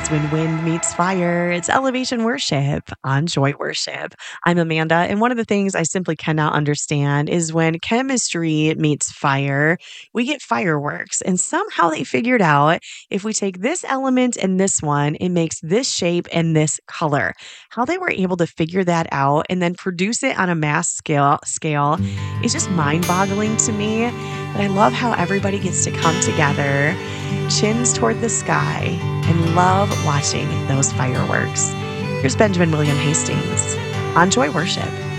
It's when wind meets fire. It's elevation worship on Joy Worship. I'm Amanda, and one of the things I simply cannot understand is when chemistry meets fire, we get fireworks. And somehow they figured out if we take this element and this one, it makes this shape and this color. How they were able to figure that out and then produce it on a mass scale is just mind-boggling to me. But I love how everybody gets to come together, chins toward the sky, and love watching those fireworks. Here's Benjamin William Hastings on Joy Worship.